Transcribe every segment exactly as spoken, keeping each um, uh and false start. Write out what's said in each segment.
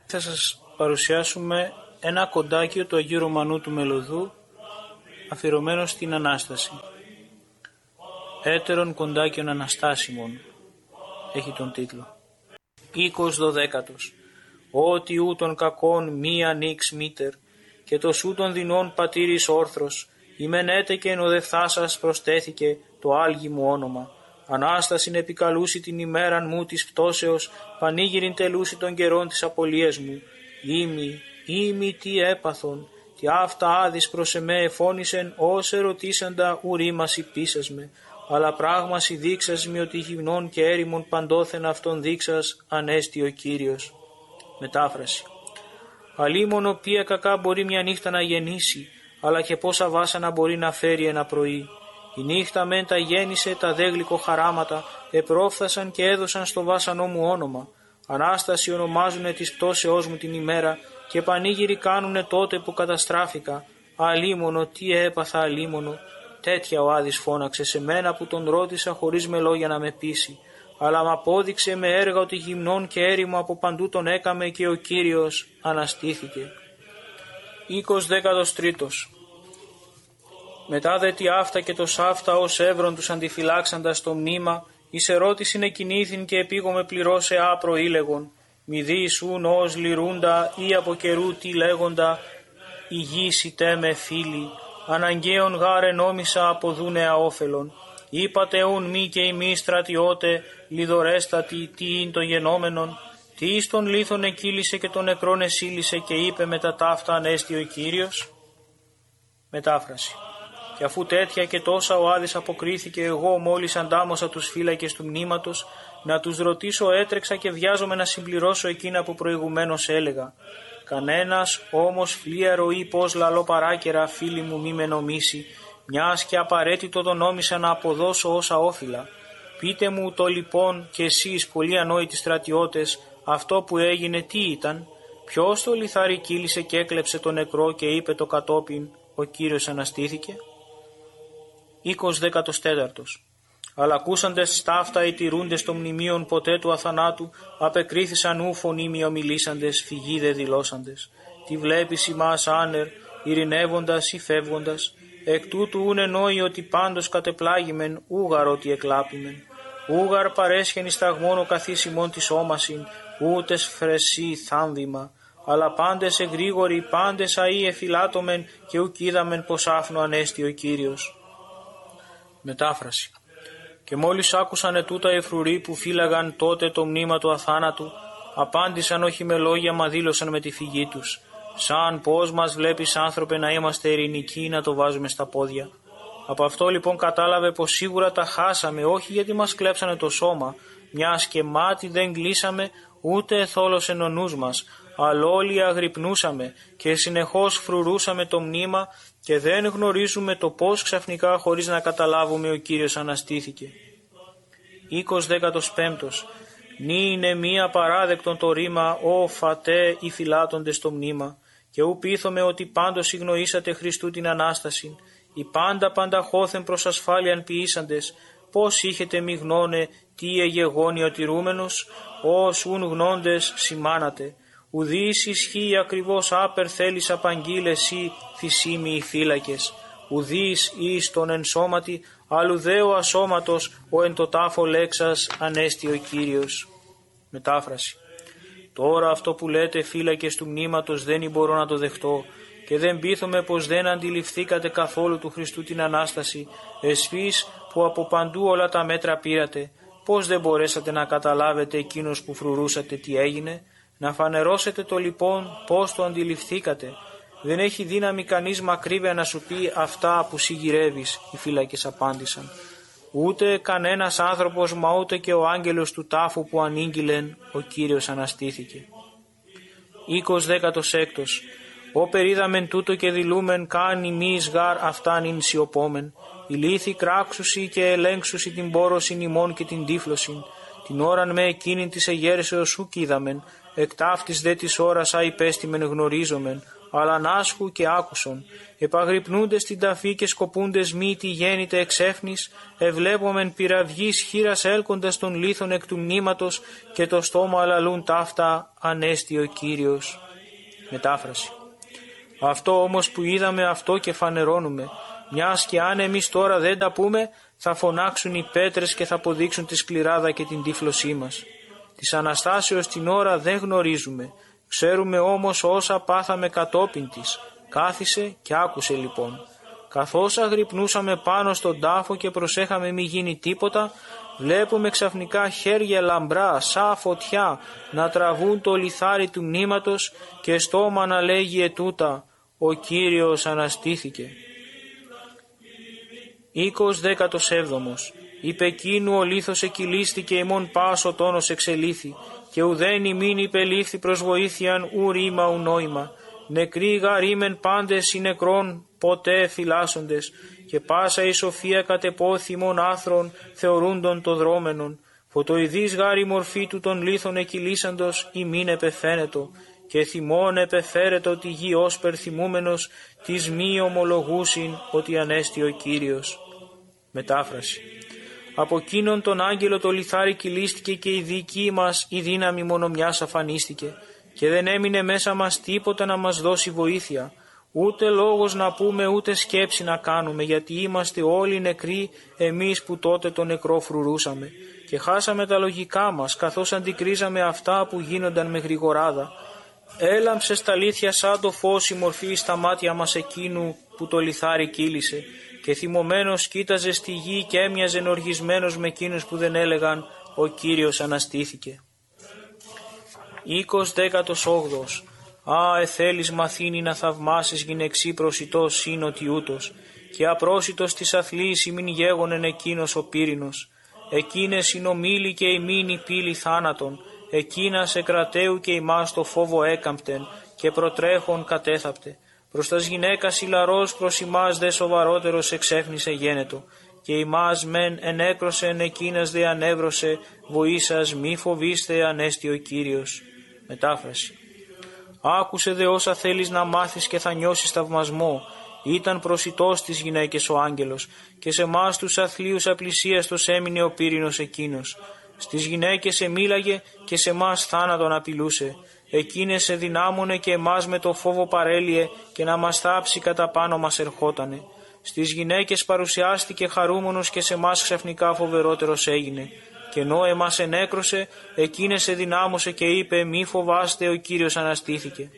Θα σας παρουσιάσουμε ένα κοντάκιο του Αγίου Ρωμανού του Μελωδού αφιερωμένο στην Ανάσταση. Έτερον κοντάκιον Αναστάσιμον έχει τον τίτλο. Οίκος δωδέκατος. Ότι ούτων κακών μη ανοίξ μήτερ και το σούτων δεινών πατήρης όρθρος ημενέτε και ενοδευθά σας προστέθηκε το άλγη μου όνομα. Ανάστασιν επικαλούσει την ημέραν μου της πτώσεως, πανήγυριν τελούσει των καιρών της απολίας μου. Ήμι, ήμι τι έπαθον, τι αυτά άδεις προς εμέ εφώνησεν, ως ερωτήσαντα ουρήμασι πίσας με, αλλά πράγμασι δείξας μη ότι γυμνών και έρημον παντόθεν αυτόν δείξας ανέστη ο Κύριος. Μετάφραση. Αλίμονο ποια κακά μπορεί μια νύχτα να γεννήσει, αλλά και πόσα βάσανα μπορεί να φέρει ένα πρωί. Η νύχτα μεν τα γέννησε τα δε γλυκοχαράματα, επρόφθασαν και έδωσαν στο βάσανό μου όνομα. Ανάσταση ονομάζουνε της πτώσεώς μου την ημέρα και πανήγυροι κάνουνε τότε που καταστράφηκα. Αλίμονο, τι έπαθα αλίμονο. Τέτοια ο Άδης φώναξε σε μένα που τον ρώτησα χωρίς με λόγια να με πείσει. Αλλά μ' απόδειξε με έργα ότι γυμνών και έρημο από παντού τον έκαμε και ο Κύριος αναστήθηκε. Οίκος δέκατος τρίτος. Μετά δε τι αυτά και το σάφτα ως εύρον τους αντιφυλάξαντας το μνήμα, εις ερώτησιν εκινήθην και επίγομαι πληρώσε άπρο ήλεγον. Μη δίσουν ως λυρούντα ή από καιρού τι λέγοντα, ηγήσιτέ με φίλοι, αναγκαίων γάρε νόμισα αποδούνε αόφελον. Είπατε ούν μη και ημί στρατιώτε, λιδωρέστατη τι ειν το γενόμενον, τι εις τον λίθον εκύλισε και τον νεκρόν εσύλισε και είπε με τα ταύτα ανέστη ο Κύριος. Μετάφραση. Και αφού τέτοια και τόσα ο Άδης αποκρίθηκε, εγώ μόλις αντάμωσα τους φύλακες του μνήματος, να τους ρωτήσω έτρεξα και βιάζομαι να συμπληρώσω εκείνα που προηγουμένως έλεγα. Κανένας όμως φλίαρο ή πως λαλό παράκαιρα φίλοι μου μη με νομίσει, μιας και απαραίτητο το νόμισα να αποδώσω όσα όφυλα. Πείτε μου το λοιπόν και εσείς πολλοί ανόητοι στρατιώτες, αυτό που έγινε τι ήταν, ποιος το λιθάρι κύλησε και έκλεψε το νεκρό και είπε το κατόπιν, ο Κύριος αναστήθηκε. Οίκος δέκατος τέταρτος. Αλλά ακούσαντες στάφτα οι τηρούντες των μνημείων ποτέ του αθανάτου, απεκρίθησαν ου φωνή μη ομιλήσαντες, φυγή δε δηλώσαντες. Τι βλέπεις ημάς άνερ, ειρηνεύοντας ή φεύγοντας, εκ τούτου ούν εννοεί ότι πάντως κατεπλάγημεν, ούγαρ ότι εκλάπημεν. Ούγαρ παρέσχεν εις ταγμόν ο καθίσιμον της όμασιν, ούτες φρεσί θάμβημα, αλλά πάντες εγρήγοροι, πάντες αεί εφυλάτωμεν και ουκ είδαμεν πως άφνο ανέστη ο Κύριος. Μετάφραση. Και μόλις άκουσαν ετούτα οι φρουροί που φύλαγαν τότε το μνήμα του αθάνατου, απάντησαν όχι με λόγια μα δήλωσαν με τη φυγή τους. Σαν πως μας βλέπεις άνθρωπε να είμαστε ειρηνικοί να το βάζουμε στα πόδια. Από αυτό λοιπόν κατάλαβε πως σίγουρα τα χάσαμε, όχι γιατί μας κλέψανε το σώμα, μιας και μάτι δεν κλείσαμε ούτε εθόλωσεν ο νους μας, αλλά όλοι αγρυπνούσαμε και συνεχώς φρουρούσαμε το μνήμα και δεν γνωρίζουμε το πώς ξαφνικά χωρίς να καταλάβουμε ο Κύριος αναστήθηκε. Οίκος δέκατος πέμπτος. Νη είναι μία παράδεκτον το ρήμα, «Ω φατέ οι φυλάτοντες το μνήμα», και ου πείθομαι ότι πάντως ignoήσατε Χριστού την Ανάσταση, οι πάντα πάντα χώθεν προς ασφάλειαν ποιήσαντες, πώς είχετε μη γνώνε τι εγεγόνει ο τηρούμενος, ως ουν γνώντες σημάνατε. Ουδείς ισχύει ακριβώς άπερ θέλεις απαγγείλες ή θυσίμοι οι φύλακες. Ουδείς εις τον εν σώματι, αλλουδέω ασώματος ο εν το τάφο λέξας ανέστη ο Κύριος. Μετάφραση. Τώρα αυτό που λέτε φύλακες του μνήματος δεν μπορώ να το δεχτώ και δεν πείθομαι πως δεν αντιληφθήκατε καθόλου του Χριστού την Ανάσταση, εσείς που από παντού όλα τα μέτρα πήρατε, πως δεν μπορέσατε να καταλάβετε εκείνος που φρουρούσατε τι έγινε. Να φανερώσετε το λοιπόν πώς το αντιληφθήκατε. Δεν έχει δύναμη κανείς μακρύβαια να σου πει αυτά που συγγυρεύεις, οι φύλακες απάντησαν. Ούτε κανένας άνθρωπος μα ούτε και ο άγγελος του τάφου που ανήγγειλεν, ο Κύριος αναστήθηκε. Οίκος δέκατος έκτος. Ω περίδαμεν τούτο και δηλούμεν καν ημείς γάρ αυτάν ειν σιωπόμεν. Η λύθη κράξουσι και ελέγξουσι την πόρωσιν ημών και την τύφλωσιν. την ώραν με εκείνην της εγέρσεως σου κοίδαμεν, εκ ταύτης δε της ώρας α υπέστημεν γνωρίζομεν, αλλά νάσχου και άκουσον. Επαγρυπνούντες στην ταφή και σκοπούντες μη τι γέννητε εξέφνης, ευλέπομεν πυραυγής χείρας έλκοντας των λίθων εκ του μνήματος και το στόμα αλαλούν ταύτα ανέστη ο Κύριος. Μετάφραση. Αυτό όμως που είδαμε αυτό και φανερώνουμε, μιας και αν εμείς τώρα δεν τα πούμε, θα φωνάξουν οι πέτρες και θα αποδείξουν τη σκληράδα και την τύφλωσή μας. Της Αναστάσεως την ώρα δεν γνωρίζουμε, ξέρουμε όμως όσα πάθαμε κατόπιν της. Κάθισε και άκουσε λοιπόν. Καθώς αγρυπνούσαμε πάνω στον τάφο και προσέχαμε μη γίνει τίποτα, βλέπουμε ξαφνικά χέρια λαμπρά σαν φωτιά να τραβούν το λιθάρι του μνήματος και στόμα να λέγει ετούτα, ο Κύριος αναστήθηκε. Οίκος δέκατος έβδομος. Υπ' εκείνου ο λίθος εκυλίστηκε ημών πάσο τόνος εξελίθη και ουδέν ημίν υπελήφθη προς βοήθειαν ου ρήμα ου νόημα. Νεκροί γαρήμεν πάντες οι νεκρών ποτέ φυλάσσοντες και πάσα η σοφία κατεπόθυμων άθρων θεωρούντων το δρόμενον. Φωτοειδής γάρη μορφή του των λίθων εκυλίσαντος ημίν επεφαίνετο και θυμών επεφέρετο τη γη ως περθυμούμενος της μη ομολογούσιν ότι ανέστη ο Κύριος. Μετάφραση. Από εκείνον τον άγγελο το λιθάρι κυλίστηκε και η δική μας η δύναμη μόνο μιας αφανίστηκε και δεν έμεινε μέσα μας τίποτα να μας δώσει βοήθεια, ούτε λόγος να πούμε ούτε σκέψη να κάνουμε, γιατί είμαστε όλοι νεκροί εμείς που τότε το νεκρό φρουρούσαμε και χάσαμε τα λογικά μας καθώς αντικρίζαμε αυτά που γίνονταν με γρηγοράδα. Έλαμψε στα αλήθεια σαν το φως η μορφή στα μάτια μας εκείνου που το λιθάρι κύλησε και θυμωμένος κοίταζε στη γη και έμοιαζε οργισμένος με εκείνους που δεν έλεγαν «Ο Κύριος αναστήθηκε». Οίκος δέκατος όγδοος. Α, εθέλεις μαθήνει να θαυμάσεις γυναιξή προσιτός σύνοτι ούτως και απρόσιτος της αθλής ημίν γέγονεν εκείνος ο πύρινος. Εκείνες συνομίλη και ημίν η πύλη θάνατον, εκείνα σε κρατέου και ημάς το φόβο έκαμπτεν και προτρέχον κατέθαπτε. Προς τας γυναίκας ηλαρός προς ημάς δε σοβαρότερος εξέφνησε γένετο και ημάς μεν ενέκρωσεν εκείνας δε ανέβρωσε βοήσας μη φοβήστε ανέστη ο Κύριος. Μετάφραση. Άκουσε δε όσα θέλεις να μάθεις και θα νιώσεις θαυμασμό. Ήταν προσιτός της γυναίκες ο άγγελος και σε μας τους αθλίους απλησίαστος έμεινε ο πύρινος εκείνος. Στις γυναίκες εμίλαγε και σε μας θάνατον απειλούσε. Εκείνες σε δυνάμωνε και εμάς με το φόβο παρέλυε και να μας θάψει κατά πάνω μας ερχότανε. Στις γυναίκες παρουσιάστηκε χαρούμενος και σε μας ξαφνικά φοβερότερος έγινε. Και ενώ εμάς ενέκρωσε, εκείνες σε δυνάμωσε και είπε «Μη φοβάστε, ο Κύριος αναστήθηκε».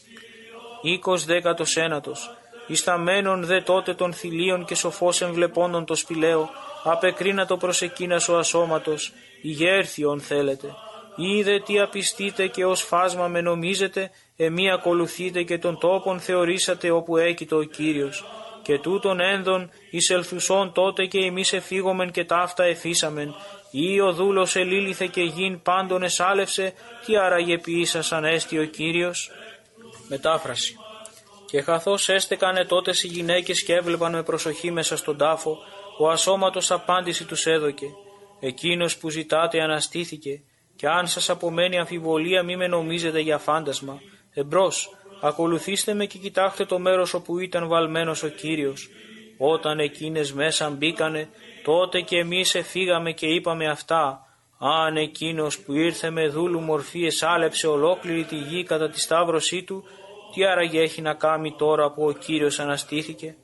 Οίκος δέκατος ένατος. Ισταμένων δε τότε των θηλίων και σοφός εμβλεπώντων το σπηλαίο, απεκρίνατο προς εκείνας ο ασώματος, ηγέρθιον θέλετε. Είδε τι απιστείτε και ως φάσμα με νομίζετε, εμεί ακολουθείτε και τον τόπον θεωρήσατε όπου έκειτο ο Κύριος. Και τούτον ένδον εις ελθουσών τότε και εμείς εφήγομεν και ταύτα εφήσαμεν, ή ο δούλος ελήλυθε και γιν πάντων εσάλευσε, τι άραγε ποιήσας ανέστη ο Κύριος. Μετάφραση. Και καθώς έστεκανε τότε οι γυναίκες και έβλεπαν με προσοχή μέσα στον τάφο, ο ασώματος απάντηση τους έδωκε. Εκείνος που ζητάτε αναστήθηκε, και αν σας απομένει αμφιβολία μη με νομίζετε για φάντασμα. Εμπρός, ακολουθήστε με και κοιτάξτε το μέρος όπου ήταν βαλμένος ο Κύριος. Όταν εκείνες μέσα μπήκανε, τότε και εμείς εφήγαμε και είπαμε αυτά. Αν εκείνος που ήρθε με δούλου μορφή εσάλεψε ολόκληρη τη γη κατά τη σταύρωσή του, τι άραγε έχει να κάνει τώρα που ο Κύριος αναστήθηκε.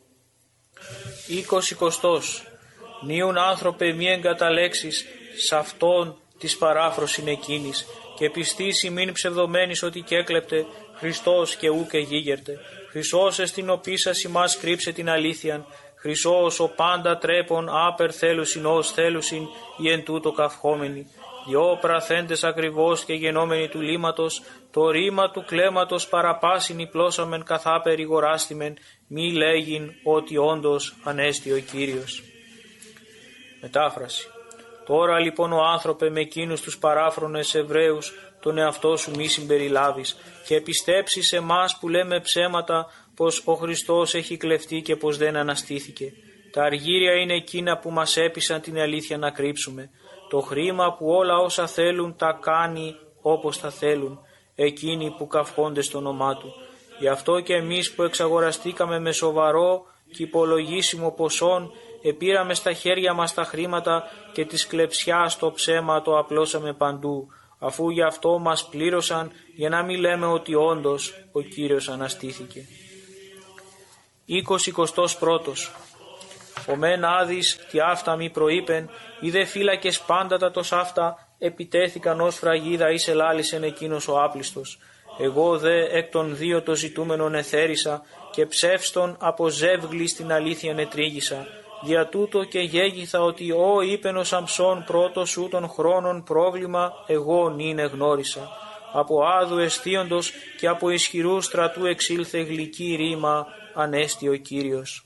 Οίκος εικοστός. Νίουν άνθρωπε μη εγκαταλέξεις σ' αυτόν της παράφροσιν εκείνης και πιστήσει μην ψευδομένης ότι και έκλεπτε Χριστός και ου και γίγερτε. Χρυσός εστιν ο πίσας ημάς κρύψε την αλήθειαν, Χρυσός ο πάντα τρέπον άπερ θέλουσιν ως θέλουσιν ή εν τούτο καυχόμενοι. Δυο πραθέντες ακριβώς και γενόμενοι του λίματος, το ρήμα του κλέματος παραπάσιν υπλώσαμεν καθά περιγοράστημεν, μη λέγειν ότι όντως ανέστη ο Κύριος. Μετάφραση. Τώρα λοιπόν ο άνθρωπε με εκείνους τους παράφρονες Εβραίους τον εαυτό σου μη συμπεριλάβεις και πιστέψεις σε εμάς που λέμε ψέματα πως ο Χριστός έχει κλεφτεί και πως δεν αναστήθηκε. Τα αργύρια είναι εκείνα που μας έπεισαν την αλήθεια να κρύψουμε. Το χρήμα που όλα όσα θέλουν τα κάνει όπως τα θέλουν, εκείνοι που καυχόνται στο όνομά του. Γι' αυτό και εμείς που εξαγοραστήκαμε με σοβαρό και υπολογίσιμο ποσόν, επήραμε στα χέρια μας τα χρήματα και της κλεψιάς το ψέμα το απλώσαμε παντού, αφού γι' αυτό μας πλήρωσαν, για να μην λέμε ότι όντως ο Κύριος αναστήθηκε. Είκοσι πρώτος. Ο μεν άδης τι αυτά μη προείπεν, οι δε φύλακες πάντα τα τος αυτά επιτέθηκαν ως φραγίδα εις ελάλησεν εκείνος ο άπλιστος. Εγώ δε εκ των δύο το ζητούμενον εθέρισα και ψεύστον από ζεύγλη στην αλήθεια νετρίγησα. Δια τούτο και γέγηθα ότι ο είπεν ο Σαμψών πρώτος σου των χρόνων πρόβλημα εγώ νυν εγνώρισα. Από άδου αισθίοντος και από ισχυρού στρατού εξήλθε γλυκή ρήμα, ανέστη ο Κύριος.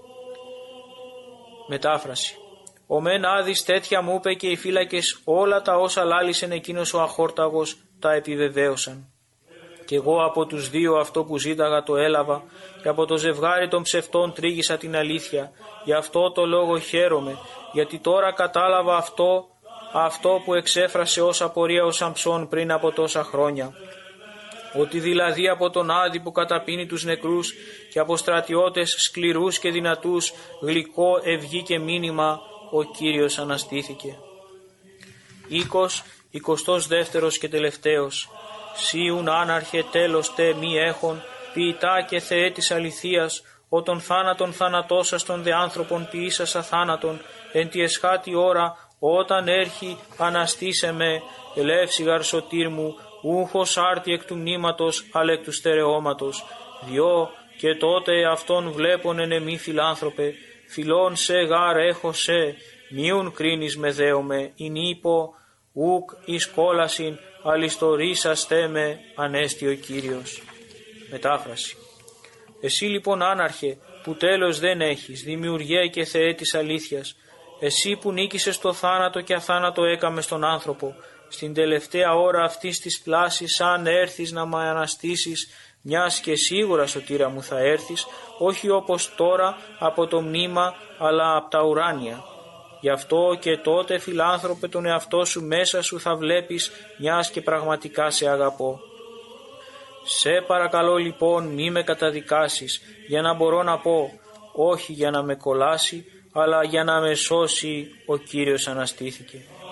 Μετάφραση. Ο μεν άδης τέτοια μου είπε και οι φύλακες όλα τα όσα λάλησεν εκείνος ο αχόρταγος τα επιβεβαίωσαν. Κι εγώ από τους δύο αυτό που ζήταγα το έλαβα και από το ζευγάρι των ψευτών τρίγησα την αλήθεια. Γι' αυτό το λόγο χαίρομαι, γιατί τώρα κατάλαβα αυτό, αυτό που εξέφρασε ως απορία ο Σαμψών πριν από τόσα χρόνια. Ότι δηλαδή από τον Άδη που καταπίνει τους νεκρούς και από στρατιώτες σκληρούς και δυνατούς γλυκό ευγήκε μήνυμα, ο Κύριος αναστήθηκε. Οίκος, εικοστός δεύτερος και τελευταίος. Σίουν άναρχε τέλος τε μη έχων, ποιητά και θεέ της αληθείας, ο τον θάνατον θανατώσας των δε άνθρωπον ποιήσας αθάνατον, εν τη εσχάτη ώρα, όταν έρχει αναστήσε με, ελεύσιγαρ σωτήρ μου, ούχος άρτη εκ του μνήματος, αλλά εκ του στερεώματος, διό και τότε αυτόν βλέπον εν εμή φιλάνθρωπε, φιλών σε γάρ έχω σε, μίουν κρίνεις με δέομαι, ειν είπω, ουκ εις κόλασιν, αλιστορίσαστε με, ανέστη ο Κύριος. Μετάφραση. Εσύ λοιπόν άναρχε, που τέλος δεν έχεις, δημιουργέ και Θεέ της αλήθειας, εσύ που νίκησες το θάνατο και αθάνατο έκαμε στον άνθρωπο, στην τελευταία ώρα αυτής της πλάσης αν έρθεις να με αναστήσεις, μιας και σίγουρα σωτήρα μου θα έρθεις, όχι όπως τώρα από το μνήμα αλλά από τα ουράνια. Γι' αυτό και τότε φιλάνθρωπε τον εαυτό σου μέσα σου θα βλέπεις, μιας και πραγματικά σε αγαπώ. Σε παρακαλώ λοιπόν μη με καταδικάσεις, για να μπορώ να πω, όχι για να με κολλάσει, αλλά για να με σώσει ο Κύριος αναστήθηκε.